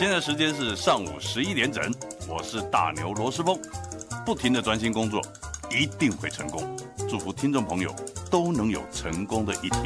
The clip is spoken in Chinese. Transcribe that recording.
现在时间是上午11点整，我是大牛罗斯峰，不停的专心工作，一定会成功。祝福听众朋友都能有成功的一天。